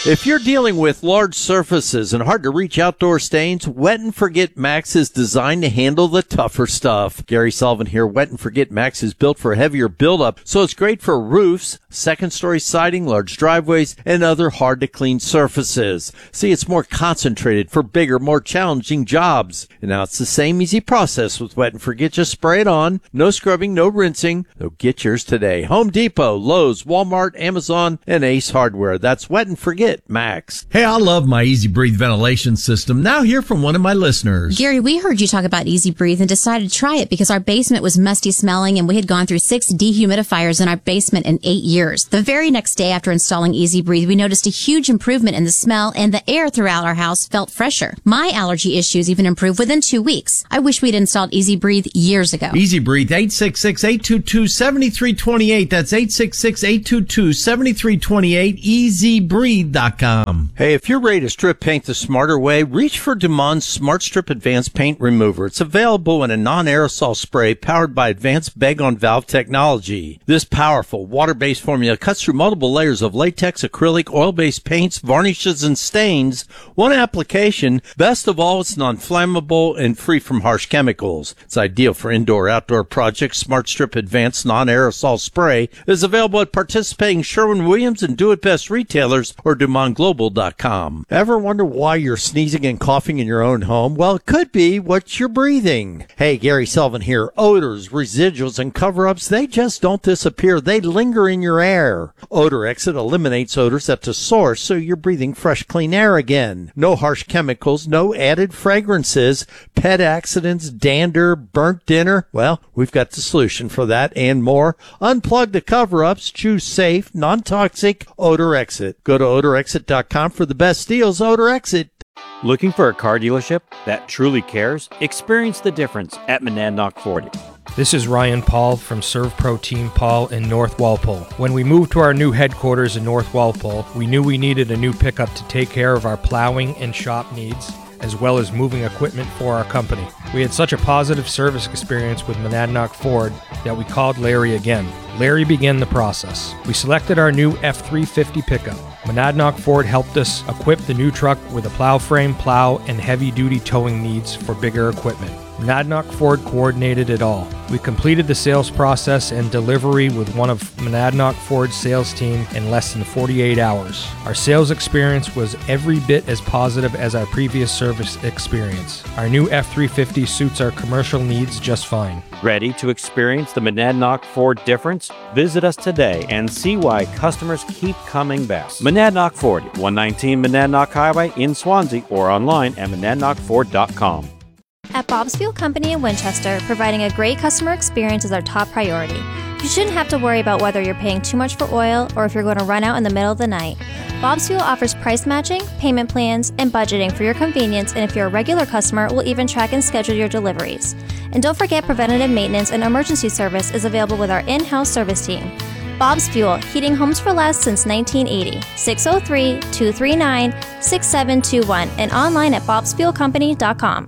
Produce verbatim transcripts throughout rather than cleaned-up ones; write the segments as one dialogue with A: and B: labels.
A: If you're dealing with large surfaces and hard-to-reach outdoor stains, Wet and Forget Max is designed to handle the tougher stuff. Gary Sullivan here. Wet and Forget Max is built for heavier buildup, so it's great for roofs, second-story siding, large driveways, and other hard-to-clean surfaces. See, it's more concentrated for bigger, more challenging jobs. And now it's the same easy process with Wet and Forget. Just spray it on. No scrubbing, no rinsing. So get yours today. Home Depot, Lowe's, Walmart, Amazon, and Ace Hardware. That's Wet and Forget Max.
B: Hey, I love my Easy Breathe ventilation system. Now hear from one of my listeners.
C: Gary, we heard you talk about Easy Breathe and decided to try it because our basement was musty smelling and we had gone through six dehumidifiers in our basement in eight years. The very next day after installing Easy Breathe, we noticed a huge improvement in the smell and the air throughout our house felt fresher. My allergy issues even improved within two weeks. I wish we'd installed Easy Breathe years ago.
B: Easy Breathe, eight six six, eight two two, seven three two eight. That's eight six six, eight two two, seven three two eight, easy breathe dot com.
A: Hey, if you're ready to strip paint the smarter way, reach for Dumont Smart Strip Advanced Paint Remover. It's available in a non-aerosol spray powered by advanced bag-on-valve technology. This powerful water-based formula cuts through multiple layers of latex, acrylic, oil-based paints, varnishes, and stains. One application. Best of all, it's non-flammable and free from harsh chemicals. It's ideal for indoor-outdoor projects. Smart Strip Advanced Non-Aerosol Spray is available at participating Sherwin-Williams and Do It Best retailers or Dumont Global dot com. Ever wonder why you're sneezing and coughing in your own home? Well, it could be what you're breathing. Hey, Gary Sullivan here. Odors, residuals, and cover-ups, they just don't disappear. They linger in your air. Odor Exit eliminates odors at the source, so you're breathing fresh, clean air again. No harsh chemicals, no added fragrances, pet accidents, dander, burnt dinner. Well, we've got the solution for that and more. Unplug the cover-ups. Choose safe, non-toxic Odor Exit. Go to odor exit dot com for the best deals. Odor Exit.
D: Looking for a car dealership that truly cares? Experience the difference at Monadnock Ford.
E: This is Ryan Paul from ServPro Team Paul in North Walpole. When we moved to our new headquarters in North Walpole, we knew we needed a new pickup to take care of our plowing and shop needs, as well as moving equipment for our company. We had such a positive service experience with Monadnock Ford that we called Larry again. Larry began the process. We selected our new F three fifty pickup. Monadnock Ford helped us equip the new truck with a plow frame, plow, and heavy-duty towing needs for bigger equipment. Monadnock Ford coordinated it all. We completed the sales process and delivery with one of Monadnock Ford's sales team in less than forty-eight hours. Our sales experience was every bit as positive as our previous service experience. Our new F three fifty suits our commercial needs just fine.
D: Ready to experience the Monadnock Ford difference? Visit us today and see why customers keep coming back. Monadnock Ford, one nineteen Monadnock Highway in Swansea, or online at monadnock ford dot com.
F: At Bob's Fuel Company in Winchester, providing a great customer experience is our top priority. You shouldn't have to worry about whether you're paying too much for oil or if you're going to run out in the middle of the night. Bob's Fuel offers price matching, payment plans, and budgeting for your convenience, and if you're a regular customer, we'll even track and schedule your deliveries. And don't forget, preventative maintenance and emergency service is available with our in-house service team. Bob's Fuel, heating homes for less since nineteen eighty. six oh three, two three nine, six seven two one and online at bobs fuel company dot com.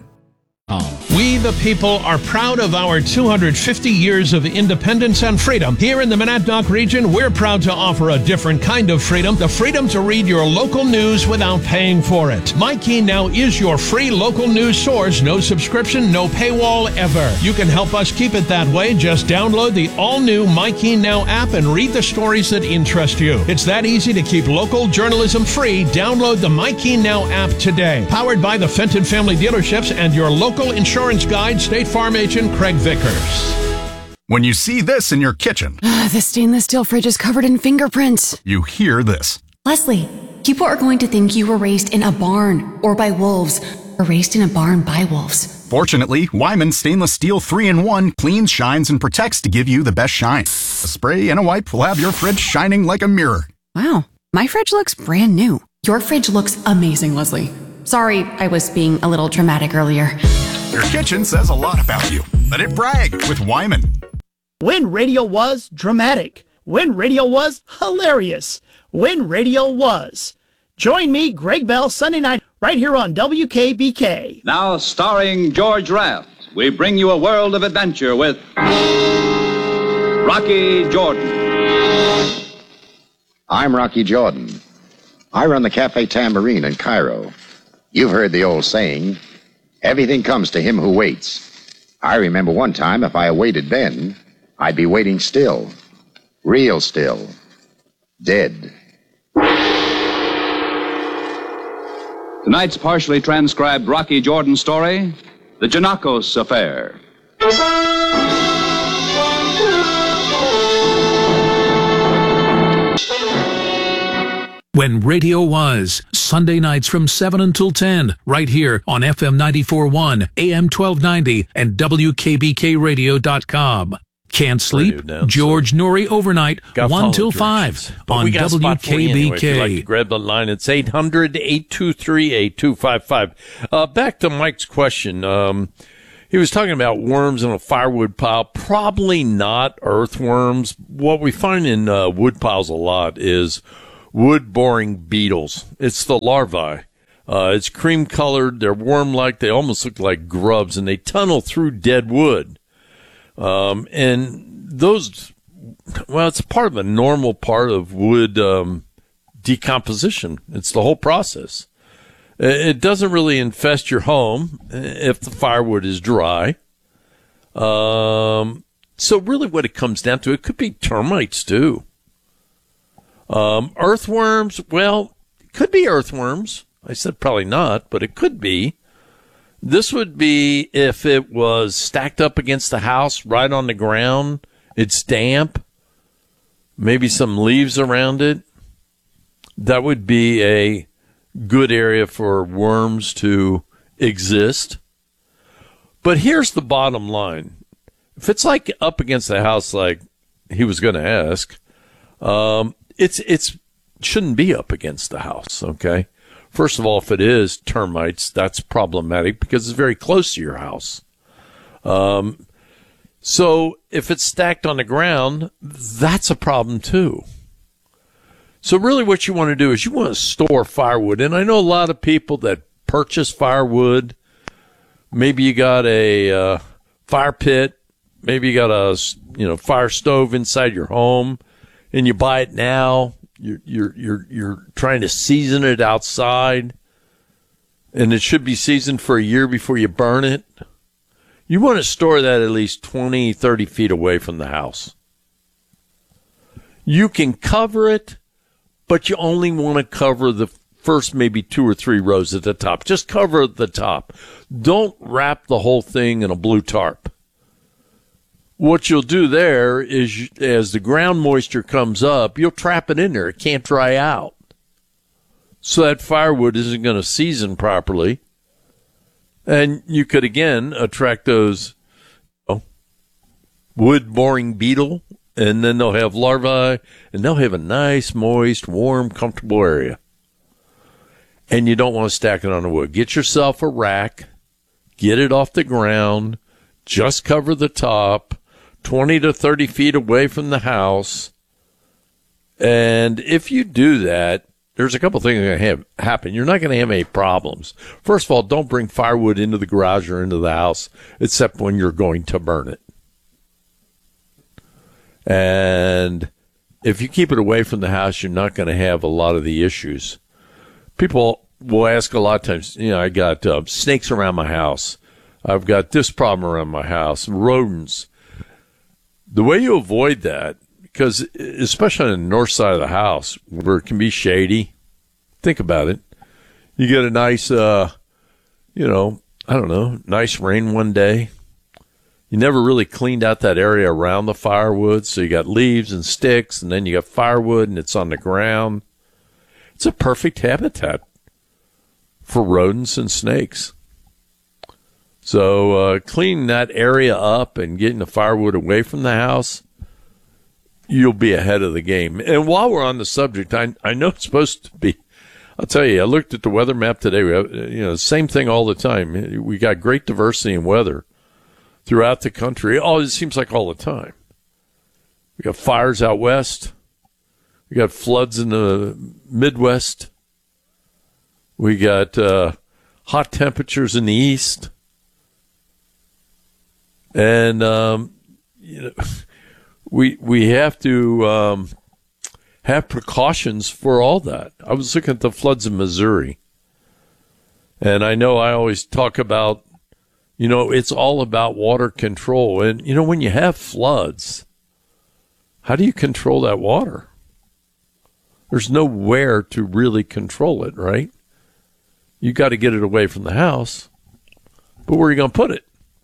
G: We, the people, are proud of our two hundred fifty years of independence and freedom. Here in the Monadnock region, we're proud to offer a different kind of freedom, the freedom to read your local news without paying for it. MyKey Now is your free local news source. No subscription, no paywall ever. You can help us keep it that way. Just download the all-new MyKey Now app and read the stories that interest you. It's that easy to keep local journalism free. Download the MyKey Now app today. Powered by the Fenton Family Dealerships and your local insurance guide, State Farm agent Craig Vickers.
H: When you see this in your kitchen,
I: uh, the stainless steel fridge is covered in fingerprints.
H: You hear this.
I: Leslie, people are going to think you were raised in a barn or by wolves, or raised in a barn by wolves.
H: Fortunately, Wyman Stainless Steel three in one cleans, shines, and protects to give you the best shine. A spray and a wipe will have your fridge shining like a mirror.
I: Wow, my fridge looks brand new. Your fridge looks amazing, Leslie. Sorry, I was being a little dramatic earlier.
H: Your kitchen says a lot about you. Let it brag with Wyman.
J: When radio was dramatic. When radio was hilarious. When radio was. Join me, Greg Bell, Sunday night, right here on W K B K.
K: Now starring George Raft, we bring you a world of adventure with Rocky Jordan.
L: I'm Rocky Jordan. I run the Cafe Tambourine in Cairo. You've heard the old saying, everything comes to him who waits. I remember one time if I waited then, I'd be waiting still. Real still. Dead.
K: Tonight's partially transcribed Rocky Jordan story, The Janakos Affair.
M: When radio was, Sunday nights from seven until ten, right here on F M ninety-four point one, A M twelve ninety, and W K B K radio dot com. Can't sleep? George Noory overnight, one till five on W K B K.
A: Anyway, if you'd like to grab the line, it's eight hundred, eight two three, eight two five five. Uh, back to Mike's question. Um, he was talking about worms in a firewood pile. Probably not earthworms. What we find in uh, wood piles a lot is wood-boring beetles. It's the larvae. Uh, it's cream-colored. They're worm-like. They almost look like grubs, and they tunnel through dead wood. Um, and those, well, it's part of a normal part of wood um, decomposition. It's the whole process. It doesn't really infest your home if the firewood is dry. Um, so really what it comes down to, it could be termites, too. Um, earthworms, well, it could be earthworms. I said probably not, but it could be. This would be if it was stacked up against the house, right on the ground. It's damp. Maybe some leaves around it. That would be a good area for worms to exist. But here's the bottom line. If it's like up against the house like he was going to ask, um, It's it's shouldn't be up against the house, okay? First of all, if it is termites, that's problematic because it's very close to your house. Um, so if it's stacked on the ground, that's a problem too. So really what you want to do is you want to store firewood. And I know a lot of people that purchase firewood. Maybe you got a uh, fire pit. Maybe you got a you know fire stove inside your home. And you buy it now, you're, you're, you're, you're trying to season it outside, and it should be seasoned for a year before you burn it. You want to store that at least twenty, thirty feet away from the house. You can cover it, but you only want to cover the first maybe two or three rows at the top. Just cover the top. Don't wrap the whole thing in a blue tarp. What you'll do there is, as the ground moisture comes up, you'll trap it in there. It can't dry out. So that firewood isn't going to season properly. And you could, again, attract those you know, wood-boring beetle, and then they'll have larvae, and they'll have a nice, moist, warm, comfortable area. And you don't want to stack it on the wood. Get yourself a rack. Get it off the ground. Just cover the top. twenty to thirty feet away from the house. And if you do that, there's a couple things that going to happen. You're not going to have any problems. First of all, don't bring firewood into the garage or into the house, except when you're going to burn it. And if you keep it away from the house, you're not going to have a lot of the issues. People will ask a lot of times, you know, I got uh, snakes around my house. I've got this problem around my house, rodents. The way you avoid that, because especially on the north side of the house where it can be shady, think about it. You get a nice, uh, you know, I don't know, nice rain one day. You never really cleaned out that area around the firewood, so you got leaves and sticks, and then you got firewood and it's on the ground. It's a perfect habitat for rodents and snakes. So uh, cleaning that area up and getting the firewood away from the house, you'll be ahead of the game. And while we're on the subject, I I know it's supposed to be, I'll tell you, I looked at the weather map today. We have, you know, same thing all the time. We got great diversity in weather throughout the country. Oh, it seems like all the time. We got fires out west. We got floods in the Midwest. We got uh, hot temperatures in the east. And, um, you know, we we have to um,
N: have precautions for all that. I was looking at the floods in Missouri, and I know I always talk about, you know, it's all about water control. And, you know, when you have floods, how do you control that water? There's nowhere to really control it, right? You got to get it away from the house, but where are you going to put it?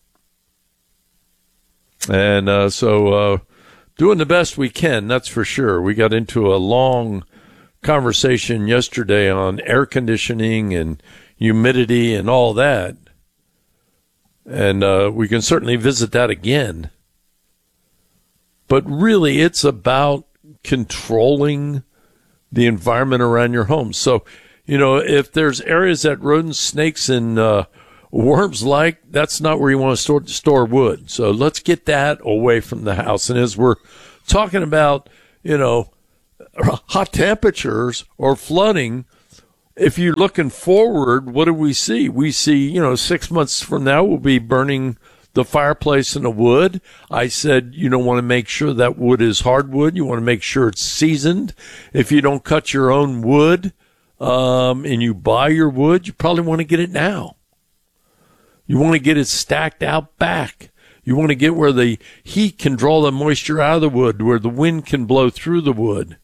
N: And uh, so uh, doing the best we can, that's for sure. We got into a long conversation yesterday on air conditioning and humidity and all that. And uh, we can certainly visit that again. But really, it's about controlling the environment around your home. So, you know, if there's areas that rodents, snakes, and uh, worms like, that's not where you want to store, store wood. So let's get that away from the house. And as we're talking about, you know, hot temperatures or flooding, if you're looking forward, what do we see? We see, you know, six months from now, we'll be burning the fireplace in the wood. I said, you don't want to make sure that wood is hardwood. You want to make sure it's seasoned. If you don't cut your own wood, um, and you buy your wood, you probably want to get it now. You want to get it stacked out back. You want to get where the heat can draw the moisture out of the wood, where the wind can blow through the wood.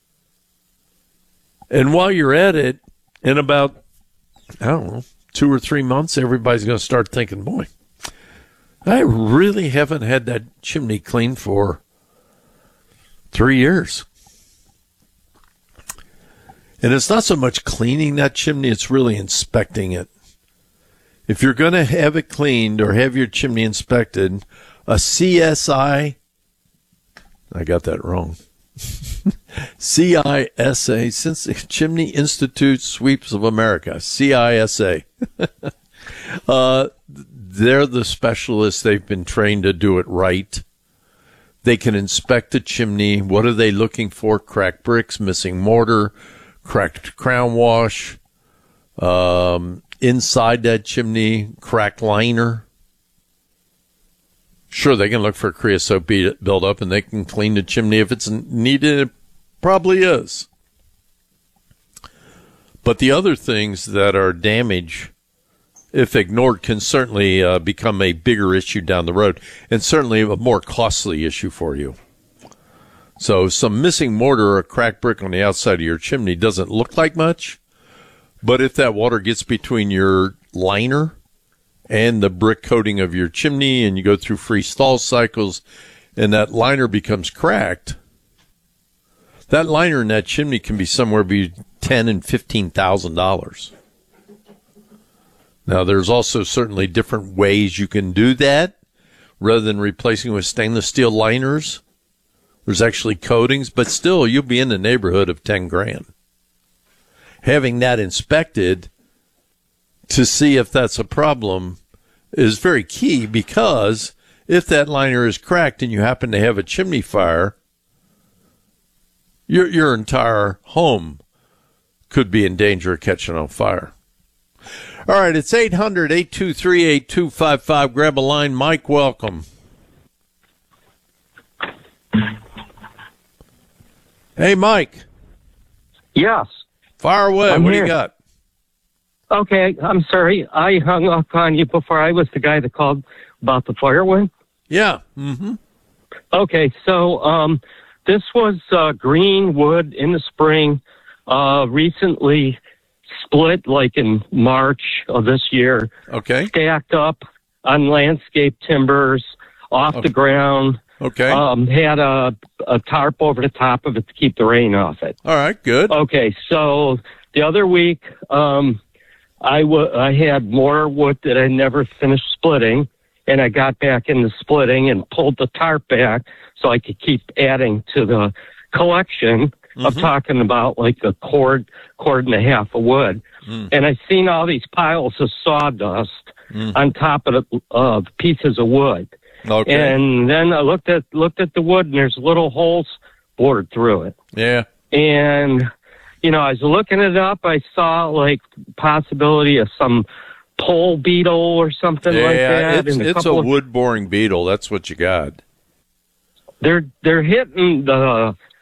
N: And while you're at it, in about, I don't know, two or three months, everybody's going to start thinking, boy, I really haven't had that chimney cleaned for three years. And it's not so much cleaning that chimney, it's really inspecting it. If you're going to have it cleaned or have your chimney inspected, a C S I, I got that wrong, C I S A, since the Chimney Institute Sweeps of America, C I S A. uh, they're the specialists. They've been trained to do it right. They can inspect a chimney. What are they looking for? Cracked bricks, missing mortar, cracked crown wash, um, inside that chimney, cracked liner. Sure, they can look for creosote buildup, and they can clean the chimney if it's needed. It probably is. But the other things that are damage, if ignored, can certainly uh, become a bigger issue down the road, and certainly a more costly issue for you. So some missing mortar or a cracked brick on the outside of your chimney doesn't look like much, but if that water gets between your liner and the brick coating of your chimney, and you go through freeze-thaw cycles, and that liner becomes cracked, that liner in that chimney can be somewhere between ten and fifteen thousand dollars. Now, there's also certainly different ways you can do that, rather than replacing with stainless steel liners. There's actually coatings, but still, you'll be in the neighborhood of ten grand. Having that inspected to see if that's a problem is very key, because if that liner is cracked and you happen to have a chimney fire, your your entire home could be in danger of catching on fire. All right, it's eight hundred, eight two three, eight two five five. Grab a line. Mike, welcome. Hey, Mike.
O: Yes.
N: Fire away.
O: I'm
N: what
O: here.
N: do you got?
O: Okay, I'm sorry. I hung up on you before. I was the guy that called about the firewood.
N: Yeah. Mm-hmm.
O: Okay, so um, this was uh, green wood in the spring, uh, recently split like in March of this year.
N: Okay.
O: Stacked up on landscape timbers off
N: okay.
O: the ground.
N: Okay.
O: Um, had a, a tarp over the top of it to keep the rain off it.
N: All right, good.
O: Okay, so the other week, um, I, w- I had more wood that I never finished splitting, and I got back into splitting and pulled the tarp back so I could keep adding to the collection. Mm-hmm. of talking about like a cord, cord and a half of wood. Mm. And I seen all these piles of sawdust mm. on top of the uh, pieces of wood.
N: Okay.
O: And then I looked at looked at the wood, and there's little holes bored through it.
N: Yeah.
O: And, you know, I was looking it up. I saw like possibility of some pole beetle or something
N: yeah,
O: like that.
N: It's,
O: and a,
N: it's a
O: of,
N: wood boring beetle. That's what you got.
O: They're they're hitting the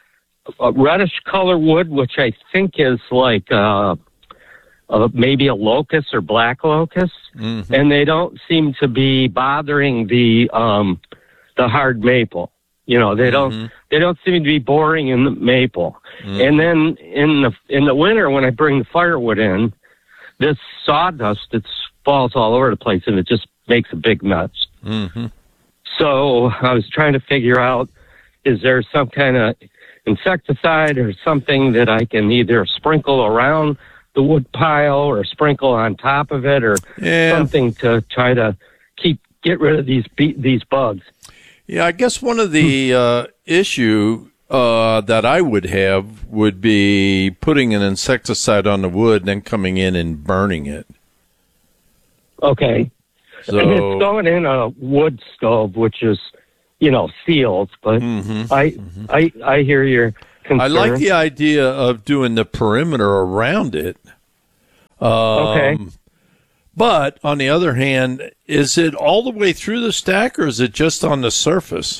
O: a reddish color wood, which I think is like uh, uh, maybe a locust or black locust, mm-hmm. and they don't seem to be bothering the um, the hard maple. You know, they don't mm-hmm. they don't seem to be boring in the maple. Mm-hmm. And then in the in the winter, when I bring the firewood in, this sawdust it falls all over the place, and it just makes a big mess.
N: Mm-hmm.
O: So I was trying to figure out, is there some kind of insecticide or something that I can either sprinkle around the wood pile or sprinkle on top of it, or
N: yeah.
O: something to try to keep get rid of these these bugs.
N: Yeah, I guess one of the uh, issue uh, that I would have would be putting an insecticide on the wood and then coming in and burning it.
O: Okay.
N: So,
O: and it's going in a wood stove, which is, you know, sealed. But
N: mm-hmm,
O: I,
N: mm-hmm.
O: I, I hear your concern.
N: I like the idea of doing the perimeter around it. Um,
O: okay.
N: But on the other hand, is it all the way through the stack, or is it just on the surface?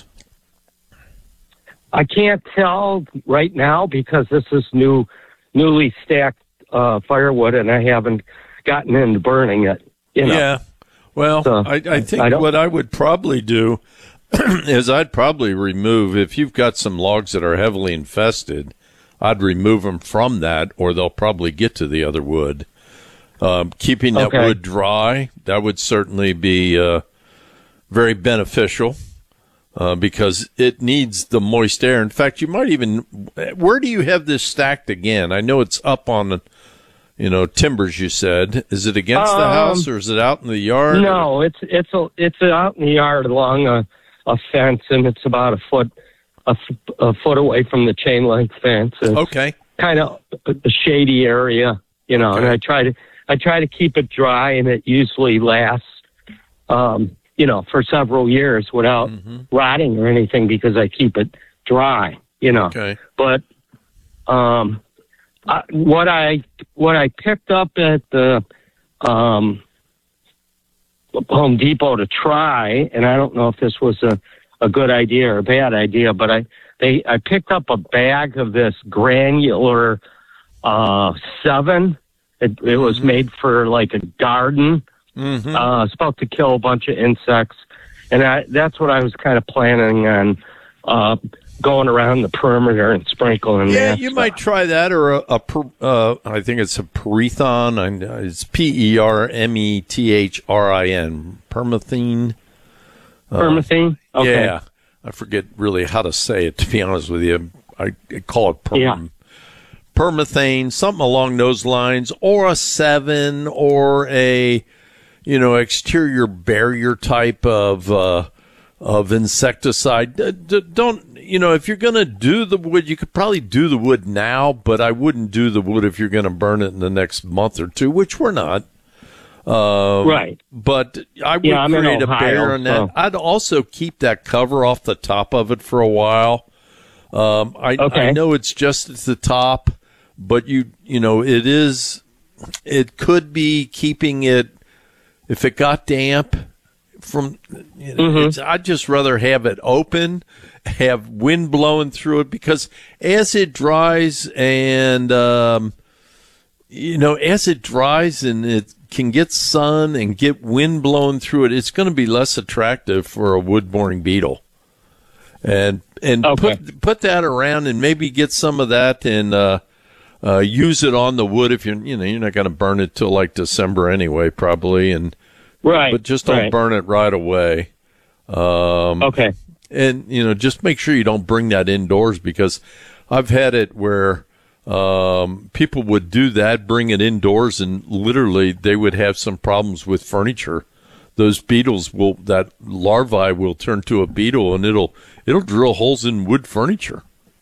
O: I can't tell right now because this is new, newly stacked uh, firewood, and I haven't gotten into burning it. You know?
N: Yeah. Well,
O: so,
N: I, I think
O: I
N: what I would probably do is I'd probably remove, if you've got some logs that are heavily infested, I'd remove them from that, or they'll probably get to the other wood. Um, keeping that
O: okay.
N: wood dry, that would certainly be uh, very beneficial uh, because it needs the moist air. In fact, you might even, where do you have this stacked again? I know it's up on, you know, timbers, you said. Is it against
O: um,
N: the house, or is it out in the yard?
O: No,
N: or?
O: it's it's a, it's out in the yard along a, a fence, and it's about a foot a, a foot away from the chain link fence. It's
N: okay.
O: Kind of a shady area, you know,
N: okay.
O: and I try to I try to keep it dry, and it usually lasts, um, you know, for several years without
N: mm-hmm.
O: rotting or anything because I keep it dry, you know.
N: Okay.
O: But um, I, what I what I picked up at the um, Home Depot to try, and I don't know if this was a, a good idea or a bad idea, but I they I picked up a bag of this granular uh, seven. It, it was made for like a garden.
N: Mm-hmm.
O: Uh, it's supposed to kill a bunch of insects, and I, that's what I was kind of planning on uh, going around the perimeter and sprinkling.
N: Yeah,
O: that
N: you
O: stuff.
N: might try that, or a, a per, uh, I think it's a Permethrin. and It's P E R M E T H R I N. Permethrin. Uh,
O: Permethrin. Okay.
N: Yeah, I forget really how to say it. To be honest with you, I, I call it perm.
O: Yeah.
N: Permethane, something along those lines, or a seven, or a, you know, exterior barrier type of uh, of insecticide. D- d- don't, you know, if you're going to do the wood, you could probably do the wood now, but I wouldn't do the wood if you're going to burn it in the next month or two, which we're not. Um,
O: right.
N: But I would
O: yeah, I'm
N: create
O: in
N: a
O: Ohio,
N: barrier on that.
O: so.
N: I'd also keep that cover off the top of it for a while. Um, I,
O: okay.
N: I know it's just at the top. But you, you know, it is, it could be keeping it, if it got damp from, you know,
O: mm-hmm.
N: it's, I'd just rather have it open, have wind blowing through it, because as it dries and, um, you know, as it dries and it can get sun and get wind blowing through it, it's going to be less attractive for a wood-boring beetle. And, and
O: okay.
N: put, put that around and maybe get some of that and, uh, Uh, use it on the wood if you're, you know, you're not going to burn it till like December anyway, probably. And
O: right,
N: but just don't
O: right.
N: burn it right away. Um,
O: okay.
N: And you know, just make sure you don't bring that indoors, because I've had it where um, people would do that, bring it indoors, and literally they would have some problems with furniture. Those beetles will, that larvae will turn to a beetle, and it'll it'll drill holes in wood furniture.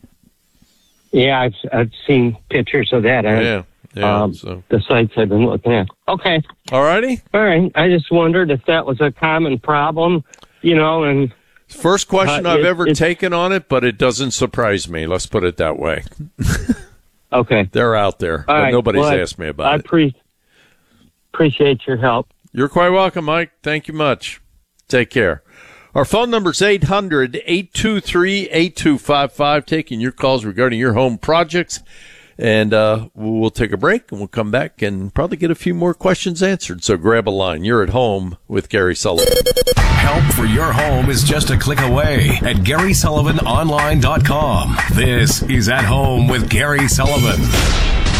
O: Yeah, I've I've seen pictures of that.
N: Yeah, yeah.
O: Um,
N: so.
O: The sites I've been looking at. Okay.
N: All righty.
O: All right. I just wondered if that was a common problem, you know, and
N: first question
O: uh,
N: I've
O: it,
N: ever taken on it, but it doesn't surprise me. Let's put it that way.
O: Okay.
N: They're out there,
O: All
N: but
O: right.
N: nobody's
O: well,
N: asked me about
O: I
N: it.
O: I pre- appreciate your help.
N: You're quite welcome, Mike. Thank you much. Take care. Our phone number is eight hundred, eight two three, eight two five five, taking your calls regarding your home projects. And uh, we'll take a break, and we'll come back and probably get a few more questions answered. So grab a line. You're at home with Gary Sullivan.
P: Help for your home is just a click away at Gary Sullivan Online dot com. This is At Home with Gary Sullivan.